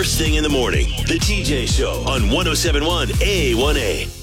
first thing in the morning. The TJ Show on 107.1 A1A.